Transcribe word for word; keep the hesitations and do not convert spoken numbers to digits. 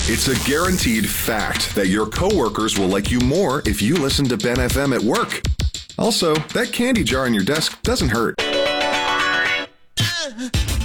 It's a guaranteed fact that your coworkers will like you more if you listen to Ben F M at work. Also, that candy jar on your desk doesn't hurt.